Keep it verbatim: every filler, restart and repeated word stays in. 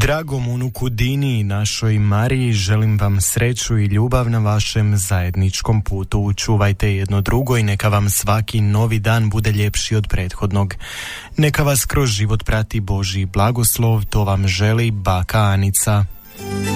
Dragom unuku Dini i našoj Mariji želim vam sreću i ljubav na vašem zajedničkom putu. Čuvajte jedno drugo i neka vam svaki novi dan bude ljepši od prethodnog. Neka vas kroz život prati Božji blagoslov, to vam želi baka Anica.